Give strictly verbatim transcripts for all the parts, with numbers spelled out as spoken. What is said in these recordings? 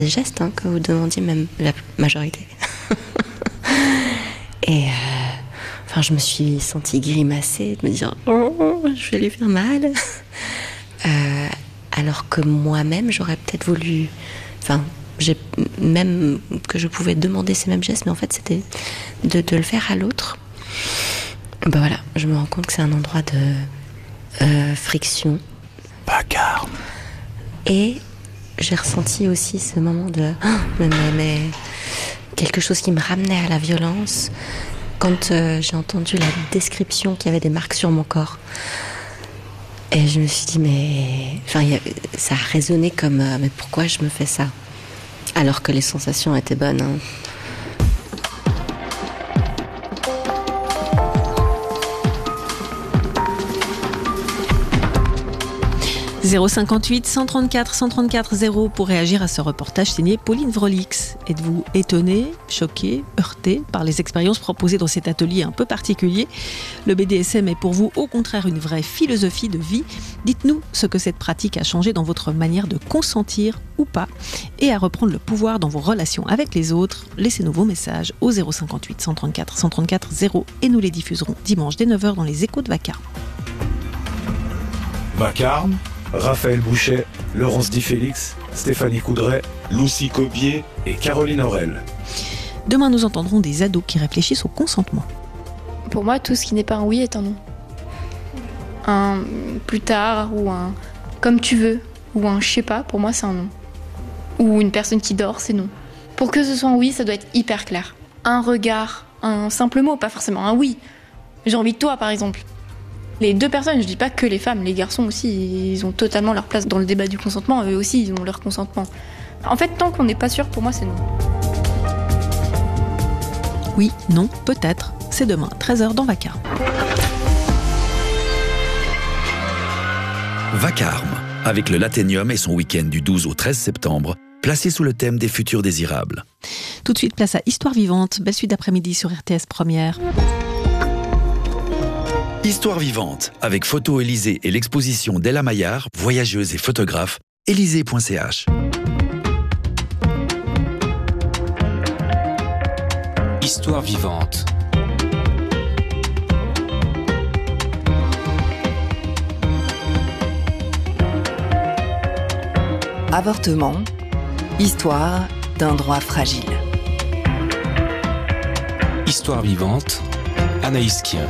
Des gestes hein, que vous demandiez, même la majorité. Et euh, enfin, je me suis sentie grimacer, de me dire « Oh, je vais lui faire mal !» euh, Alors que moi-même, j'aurais peut-être voulu... Enfin, j'ai même que je pouvais demander ces mêmes gestes, mais en fait, c'était de, de le faire à l'autre. Ben voilà, je me rends compte que c'est un endroit de euh, friction. Bagarre. Et j'ai ressenti aussi ce moment de oh, mais, mais, mais quelque chose qui me ramenait à la violence quand euh, j'ai entendu la description qu'il y avait des marques sur mon corps. Et je me suis dit mais enfin y a, ça a résonné comme euh, mais pourquoi je me fais ça alors que les sensations étaient bonnes hein. zéro cinquante-huit cent trente-quatre cent trente-quatre zéro pour réagir à ce reportage signé Pauline Vrolix. Êtes-vous étonné, choqué, heurté par les expériences proposées dans cet atelier un peu particulier ? Le B D S M est pour vous au contraire une vraie philosophie de vie. Dites-nous ce que cette pratique a changé dans votre manière de consentir ou pas et à reprendre le pouvoir dans vos relations avec les autres. Laissez-nous vos messages au zéro cinquante-huit cent trente-quatre cent trente-quatre zéro et nous les diffuserons dimanche dès neuf heures dans les Échos de Vacarme. Vacarme, Raphaël Bouchet, Laurence Di Félix, Stéphanie Coudray, Lucie Cobier et Caroline Aurel. Demain, nous entendrons des ados qui réfléchissent au consentement. Pour moi, tout ce qui n'est pas un oui est un non. Un plus tard ou un comme tu veux ou un je sais pas, pour moi c'est un non. Ou une personne qui dort, c'est non. Pour que ce soit un oui, ça doit être hyper clair. Un regard, un simple mot, pas forcément un oui. J'ai envie de toi, par exemple. Les deux personnes, je dis pas que les femmes, les garçons aussi, ils ont totalement leur place dans le débat du consentement, eux aussi ils ont leur consentement. En fait, tant qu'on n'est pas sûr, pour moi c'est non. Oui, non, peut-être, c'est demain, treize heures dans Vacarme. Vacarme, avec le Laténium et son week-end du douze au treize septembre, placé sous le thème des futurs désirables. Tout de suite, place à Histoire vivante, belle suite d'après-midi sur R T S Première. Histoire vivante, avec Photo Élysée et l'exposition d'Ella Maillard, voyageuse et photographe, élysée point c h. Histoire vivante. Avortement, histoire d'un droit fragile. Histoire vivante, Anaïs Kien.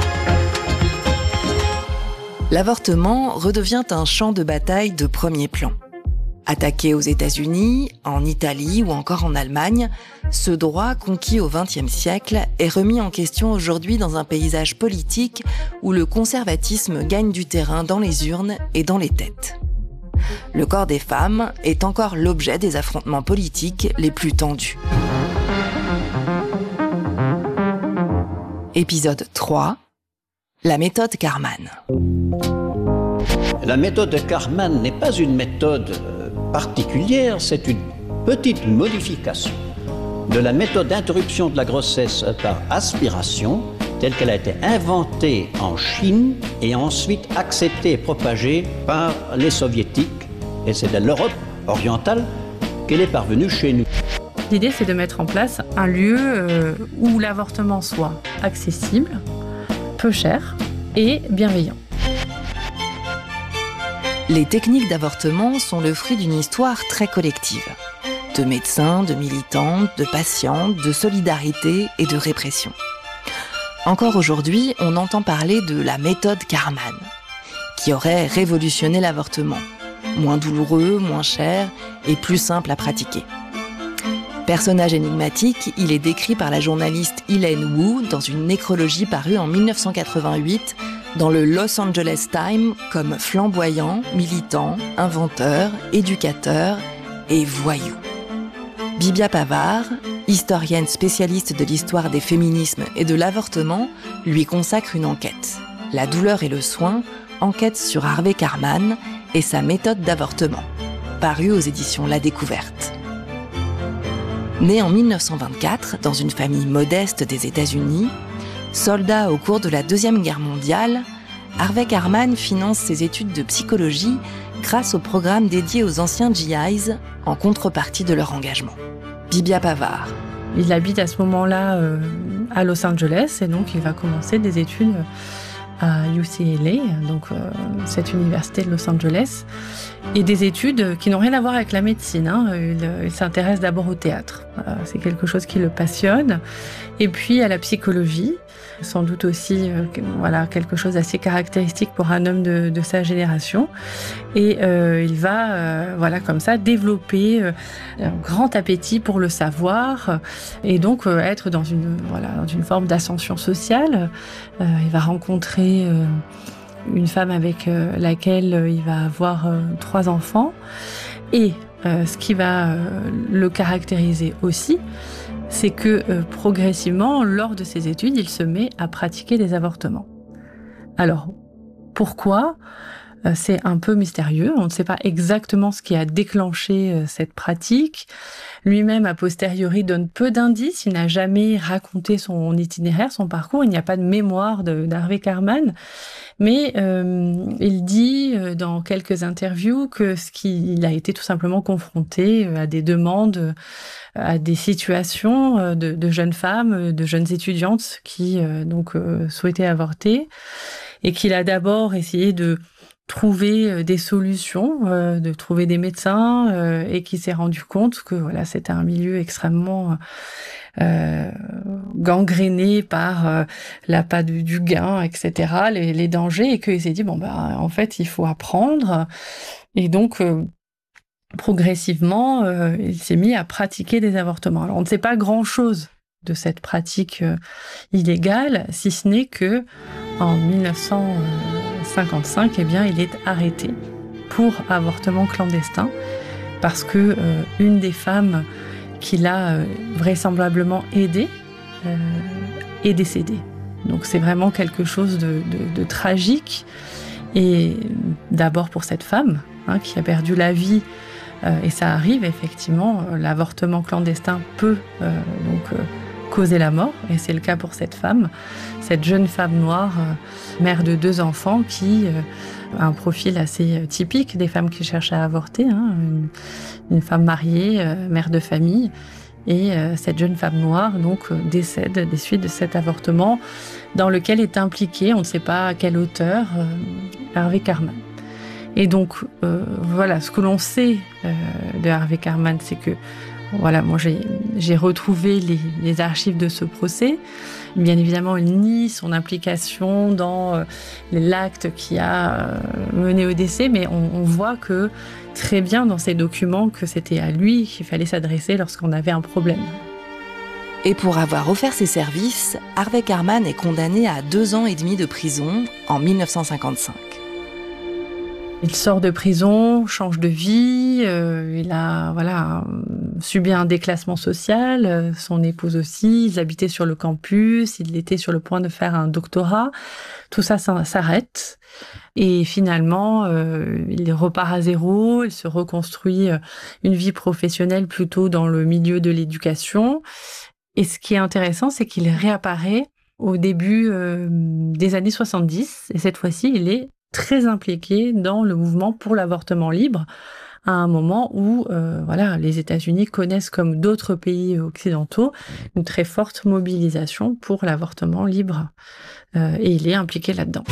L'avortement redevient un champ de bataille de premier plan. Attaqué aux États-Unis, en Italie ou encore en Allemagne, ce droit conquis au vingtième siècle est remis en question aujourd'hui dans un paysage politique où le conservatisme gagne du terrain dans les urnes et dans les têtes. Le corps des femmes est encore l'objet des affrontements politiques les plus tendus. Épisode trois. La méthode Karman. La méthode Karman n'est pas une méthode particulière, c'est une petite modification de la méthode d'interruption de la grossesse par aspiration, telle qu'elle a été inventée en Chine et ensuite acceptée et propagée par les soviétiques. Et c'est de l'Europe orientale qu'elle est parvenue chez nous. L'idée, c'est de mettre en place un lieu euh, où l'avortement soit accessible, peu cher et bienveillant. Les techniques d'avortement sont le fruit d'une histoire très collective. De médecins, de militantes, de patientes, de solidarité et de répression. Encore aujourd'hui, on entend parler de la méthode Karman, qui aurait révolutionné l'avortement. Moins douloureux, moins cher et plus simple à pratiquer. Personnage énigmatique, il est décrit par la journaliste Elaine Wu dans une nécrologie parue en dix-neuf cent quatre-vingt-huit dans le Los Angeles Times comme flamboyant, militant, inventeur, éducateur et voyou. Bibia Pavard, historienne spécialiste de l'histoire des féminismes et de l'avortement, lui consacre une enquête. La douleur et le soin, enquête sur Harvey Karman et sa méthode d'avortement, parue aux éditions La Découverte. Né en dix-neuf cent vingt-quatre dans une famille modeste des États-Unis, soldat au cours de la Deuxième Guerre mondiale, Harvey Karman finance ses études de psychologie grâce au programme dédié aux anciens G Is en contrepartie de leur engagement. Bibia Pavard. Il habite à ce moment-là euh, à Los Angeles et donc il va commencer des études à U C L A, donc euh, cette université de Los Angeles, et des études qui n'ont rien à voir avec la médecine. Hein. Il, il s'intéresse d'abord au théâtre, euh, c'est quelque chose qui le passionne, et puis à la psychologie, sans doute aussi euh, voilà, quelque chose d'assez caractéristique pour un homme de, de sa génération. Et euh, il va, euh, voilà, comme ça, développer euh, un grand appétit pour le savoir et donc euh, être dans une, voilà, dans une forme d'ascension sociale. Euh, il va rencontrer euh, une femme avec euh, laquelle il va avoir euh, trois enfants. Et euh, ce qui va euh, le caractériser aussi, c'est que euh, progressivement, lors de ses études, il se met à pratiquer des avortements. Alors, pourquoi ? euh, C'est un peu mystérieux. On ne sait pas exactement ce qui a déclenché euh, cette pratique. Lui-même, a posteriori, donne peu d'indices. Il n'a jamais raconté son itinéraire, son parcours. Il n'y a pas de mémoire de, d'Harvey Karman. Mais euh, il dit euh, dans quelques interviews que ce qu'il a été tout simplement confronté à des demandes, à des situations de, de jeunes femmes, de jeunes étudiantes qui euh, donc euh, souhaitaient avorter, et qu'il a d'abord essayé de trouver des solutions, euh, de trouver des médecins, euh, et qui s'est rendu compte que voilà, c'était un milieu extrêmement euh, gangréné par euh, l'appât du, du gain, et cetera, les, les dangers, et qu'il s'est dit bon bah en fait il faut apprendre, et donc euh, progressivement euh, il s'est mis à pratiquer des avortements. Alors on ne sait pas grand-chose de cette pratique euh, illégale, si ce n'est que en dix-neuf cent cinquante-cinq, eh bien, il est arrêté pour avortement clandestin parce que euh, une des femmes qui l'a euh, vraisemblablement aidé euh, est décédée. Donc c'est vraiment quelque chose de, de, de tragique, et d'abord pour cette femme hein, qui a perdu la vie, euh, et ça arrive effectivement, euh, l'avortement clandestin peut euh, donc euh, causer la mort, et c'est le cas pour cette femme, cette jeune femme noire, euh, mère de deux enfants, qui euh, a un profil assez typique des femmes qui cherchent à avorter, hein, une, une femme mariée, euh, mère de famille, et euh, cette jeune femme noire donc euh, décède des suites de cet avortement dans lequel est impliqué, on ne sait pas à quelle hauteur, euh, Harvey Karman. Et donc euh, voilà, ce que l'on sait euh, de Harvey Karman, c'est que voilà, moi j'ai, j'ai retrouvé les, les archives de ce procès. Bien évidemment, il nie son implication dans euh, l'acte qui a euh, mené au décès, mais on, on voit que très bien dans ces documents que c'était à lui qu'il fallait s'adresser lorsqu'on avait un problème. Et pour avoir offert ses services, Harvey Karman est condamné à deux ans et demi de prison en dix-neuf cent cinquante-cinq. Il sort de prison, change de vie, euh, il a voilà subi un déclassement social, euh, son épouse aussi, ils habitaient sur le campus, il était sur le point de faire un doctorat, tout ça, ça s'arrête, et finalement euh, il repart à zéro, il se reconstruit une vie professionnelle plutôt dans le milieu de l'éducation, et ce qui est intéressant, c'est qu'il réapparaît au début euh, des années soixante-dix, et cette fois-ci il est très impliqué dans le mouvement pour l'avortement libre, à un moment où euh, voilà, les États-Unis connaissent, comme d'autres pays occidentaux, une très forte mobilisation pour l'avortement libre. Euh, et il est impliqué là-dedans.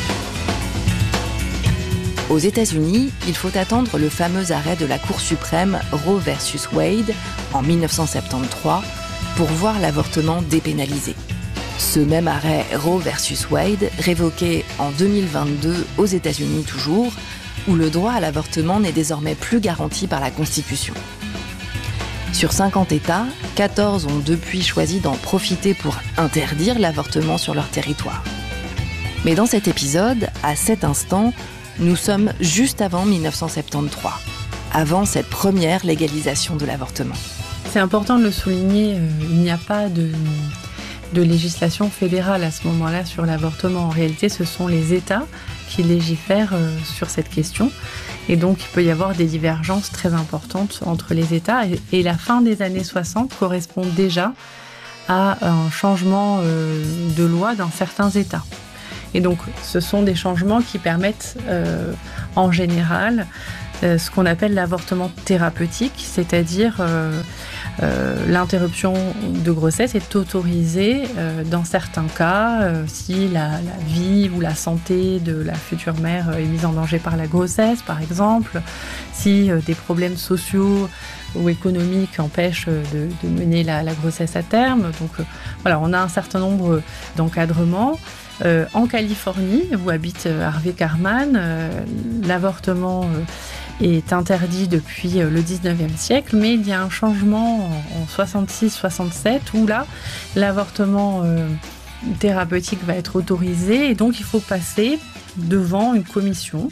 Aux États-Unis, il faut attendre le fameux arrêt de la Cour suprême Roe versus Wade en dix-neuf cent soixante-treize pour voir l'avortement dépénalisé. Ce même arrêt Roe versus Wade, révoqué en deux mille vingt-deux aux États-Unis toujours, où le droit à l'avortement n'est désormais plus garanti par la Constitution. Sur cinquante États, quatorze ont depuis choisi d'en profiter pour interdire l'avortement sur leur territoire. Mais dans cet épisode, à cet instant, nous sommes juste avant dix-neuf cent soixante-treize, avant cette première légalisation de l'avortement. C'est important de le souligner, euh, il n'y a pas de... de législation fédérale à ce moment-là sur l'avortement. En réalité, ce sont les États qui légifèrent euh, sur cette question. Et donc, il peut y avoir des divergences très importantes entre les États. Et, et la fin des années soixante correspond déjà à un changement euh, de loi dans certains États. Et donc, ce sont des changements qui permettent, euh, en général, euh, ce qu'on appelle l'avortement thérapeutique, c'est-à-dire euh, euh, l'interruption de grossesse est autorisée euh, dans certains cas, euh, si la, la vie ou la santé de la future mère est mise en danger par la grossesse, par exemple, si euh, des problèmes sociaux ou économiques empêchent de, de mener la, la grossesse à terme. Donc euh, voilà, on a un certain nombre d'encadrements. Euh, en Californie, où habite Harvey Karman, euh, l'avortement euh, est interdit depuis le dix-neuvième siècle, mais il y a un changement en soixante-six soixante-sept où là, l'avortement euh, thérapeutique va être autorisé et donc il faut passer devant une commission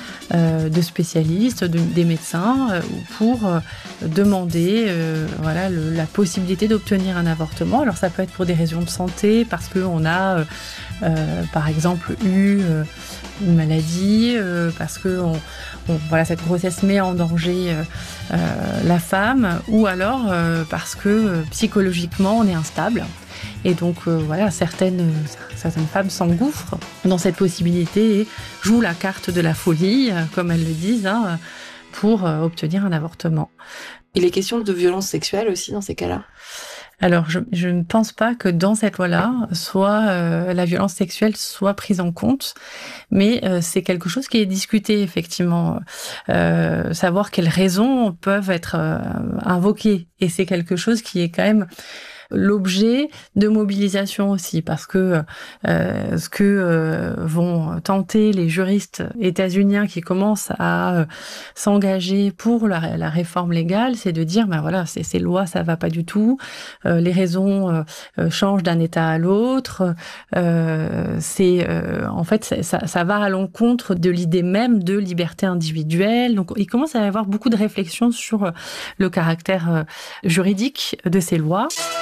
euh, de spécialistes, de, des médecins, euh, pour euh, demander euh, voilà, le, la possibilité d'obtenir un avortement. Alors ça peut être pour des raisons de santé, parce qu'on a euh, euh, par exemple eu euh, une maladie, euh, parce que on, on, voilà, cette grossesse met en danger euh, euh, la femme, ou alors euh, parce que euh, psychologiquement on est instable. Et donc euh, voilà, certaines, certaines femmes s'engouffrent dans cette possibilité et jouent la carte de la folie, euh, comme elles le disent, hein, pour euh, obtenir un avortement. Il est question de violence sexuelle aussi dans ces cas-là ? Alors, je, je ne pense pas que dans cette loi-là, soit euh, la violence sexuelle soit prise en compte, mais euh, c'est quelque chose qui est discuté, effectivement. Euh, savoir quelles raisons peuvent être euh, invoquées. Et c'est quelque chose qui est quand même l'objet de mobilisation aussi, parce que euh, ce que euh, vont tenter les juristes états-uniens qui commencent à euh, s'engager pour la, la réforme légale, c'est de dire, ben voilà, ces, ces lois, ça va pas du tout, euh, les raisons euh, changent d'un État à l'autre, euh, c'est euh, en fait ça, ça va à l'encontre de l'idée même de liberté individuelle. Donc il commence à y avoir beaucoup de réflexions sur le caractère juridique de ces lois.